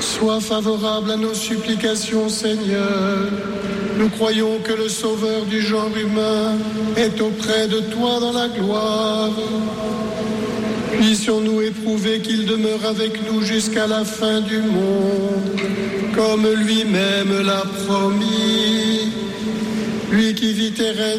Sois favorable à nos supplications, Seigneur. Nous croyons que le Sauveur du genre humain est auprès de toi dans la gloire. Puissions-nous éprouver qu'il demeure avec nous jusqu'à la fin du monde, comme lui-même l'a promis. Lui qui vit et règne